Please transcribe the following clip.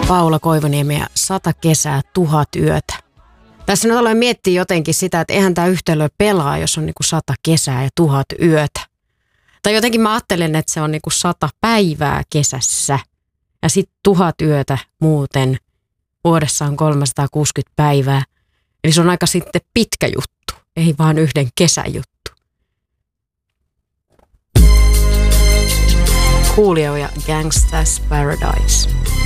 Paula Koivuniemi ja 100 kesää, 1000 yötä. Tässä nyt aloin miettiä jotenkin sitä, että eihän tämä yhtälö pelaa, jos on niinku 100 kesää ja 1000 yötä. Tai jotenkin mä ajattelen, että se on niinku 100 päivää kesässä ja sitten 1000 yötä muuten. Vuodessa on 360 päivää. Eli se on aika sitten pitkä juttu, ei vaan yhden kesän juttu. Coolio ja Gangsta's Paradise.